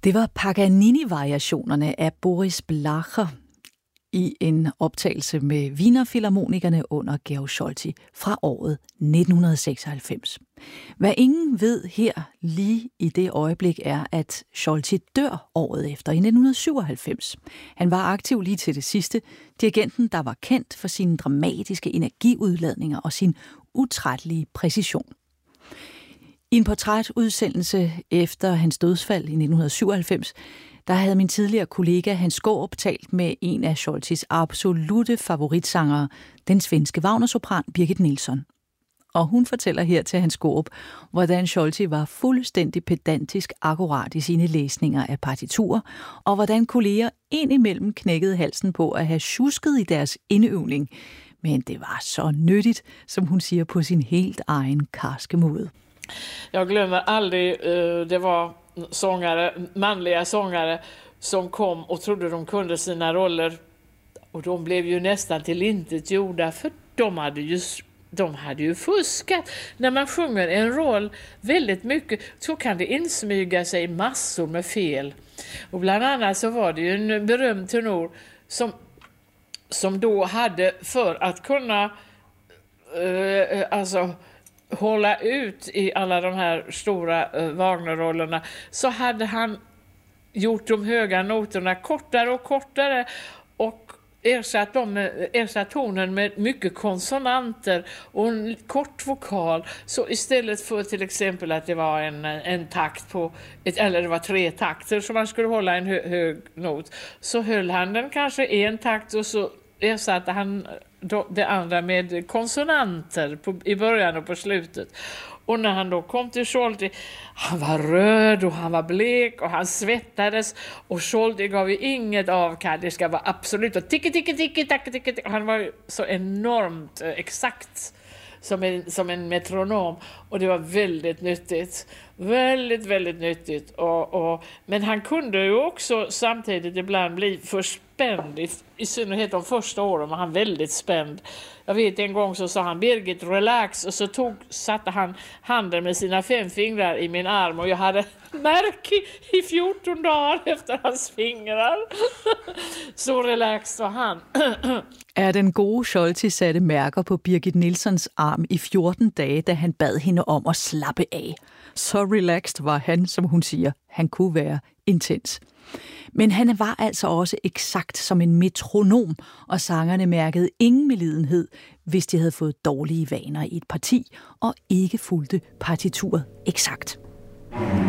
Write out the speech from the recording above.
Det var Paganini-variationerne af Boris Blacher i en optagelse med Wienerfilharmonikerne under Georg Scholti fra året 1996. Hvad ingen ved her lige i det øjeblik er, at Scholti dør året efter i 1997. Han var aktiv lige til det sidste, dirigenten, der var kendt for sine dramatiske energiudladninger og sin utrættelige præcision. I en portrætudsendelse efter hans dødsfald i 1997, der havde min tidligere kollega Hans Skaarup talt med en af Scholtis absolute favoritsangere, den svenske Wagner-sopran Birgit Nilsson. Og hun fortæller her til Hans Skaarup, hvordan Scholti var fuldstændig pedantisk akkurat i sine læsninger af partiturer, og hvordan kolleger indimellem knækkede halsen på at have sjusket i deres indøvning. Men det var så nyttigt, som hun siger på sin helt egen karske måde. Jag glömmer aldrig, det var manliga sångare som kom och trodde de kunde sina roller. Och de blev ju nästan tillintetgjorda, för de hade ju fuskat. När man sjunger en roll väldigt mycket så kan det insmyga sig massor med fel. Och bland annat så var det ju en berömd tenor som då hade, för att kunna hålla ut i alla de här stora Wagner-rollerna, så hade han gjort de höga noterna kortare och kortare och ersatt tonen med mycket konsonanter och en kort vokal. Så istället för till exempel att det var en takt på eller det var 3 takter som man skulle hålla en hög not, så höll han den kanske en takt och så ersatte han det andra med konsonanter i början och på slutet. Och när han då kom till Scholti, han var röd och han var blek och han svettades, och Scholti gav ju inget avkall. Det ska vara absolut och ticki tack. Han var så enormt exakt som en metronom, och det var väldigt nyttigt. Väldigt, väldigt nyttigt. Men han kunde ju också samtidigt ibland bli för spänd, i synnerhet de första åren var han väldigt spänd. Jag vet en gång så sa han: Birgit, relax, och så satte han handen med sina 5 fingrar i min arm, och jag hade märke i 14 dagar efter hans fingrar. Så relax var han. Er den gode Scholti satte mærker på Birgit Nilssons arm i 14 dage, da han bad hende om at slappe af. Så relaxed var han, som hun siger. Han kunne være intens. Men han var altså også eksakt som en metronom, og sangerne mærkede ingen medlidenhed, hvis de havde fået dårlige vaner i et parti og ikke fulgte partituret eksakt.